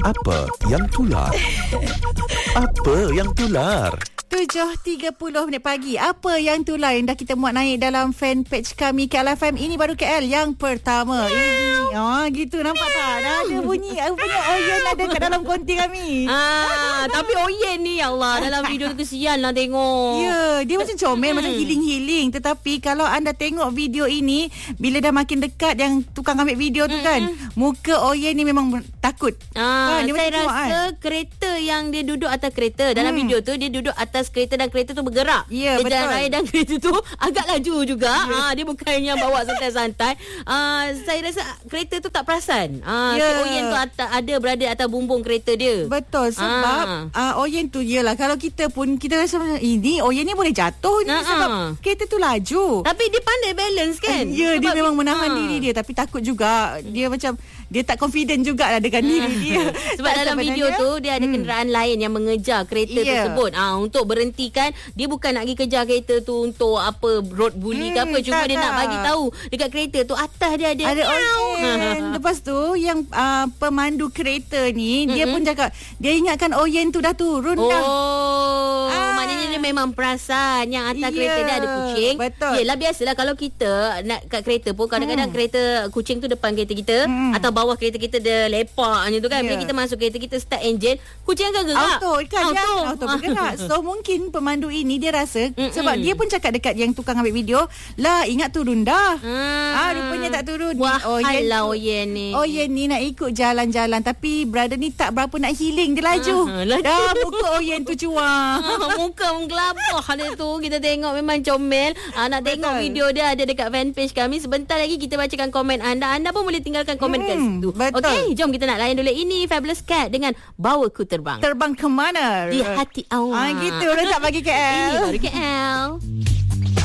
Apa yang tular? Apa yang tular? 7.30 pagi. Apa yang tular yang dah kita muat naik dalam fanpage kami KL FM. Ini baru KL yang pertama. Ini gitu, nampak tak? Dah ada bunyi Oyen ada kat dalam konti kami. Tapi Oyen ni, ya Allah, dalam video tu kesian lah tengok. Ya, dia macam comel, macam healing. Tetapi kalau anda tengok video ini, bila dah makin dekat yang tukang ambil video tu kan, muka Oyen ni memang takut. Dia saya rasa kereta yang dia duduk atas kereta dalam video tu, dia duduk atas kereta dan kereta tu bergerak. Ya, dia betul. jalan raya dan kereta tu agak laju juga. Dia bukan yang bawa santai-santai. Saya rasa kereta tu tak perasan. Si Oyen tu berada atas bumbung kereta dia. Betul, sebab Oyen tu yelah, kalau kita pun kita rasa ini Oyen ni boleh jatuh ni sebab kereta tu laju. Tapi dia pandai balance kan. Ya, dia memang menahan diri dia, tapi takut juga. Dia macam dia tak confident jugalah dengan diri dia. Sebab dalam video tu dia ada kenderaan lain yang mengejar kereta tersebut. Untuk berhentikan, dia bukan nak pergi kejar kereta tu untuk apa road bully ke apa, cuma dia nak bagi tahu dekat kereta tu atas dia ada Oyen. Lepas tu yang pemandu kereta ni dia pun cakap dia ingatkan Oyen tu dah turun dah. Maknanya dia memang perasan yang atas kereta dia ada kucing. Betul. Yelah, biasalah kalau kita nak kat kereta pun kadang-kadang kereta kucing tu depan kereta kita atau bawah kereta kita dia lepak macam tu kan. Bila kita masuk kereta kita start enjin, kucing akan gerak. Auto bergerak. So mungkin pemandu ini dia rasa sebab dia pun cakap dekat yang tukang ambil video, lah ingat turun dah. Rupanya tak turun. Wah, Oyen ni. Oyen ni nak ikut jalan-jalan, tapi brother ni tak berapa nak healing, dia laju. Dah muka Oyen tu cuang. Muka menggelapah dia tu. Kita tengok memang comel. Nak tengok video dia ada dekat fanpage kami. Sebentar lagi kita bacakan komen anda. Anda pun boleh tinggalkan komen kat situ. Okey, jom kita nak layan dulu. Ini Fabulous Cat dengan Bawaku Terbang. Terbang ke mana? Di hati awak. Gitu, letak bagi KL. Ini baru KL.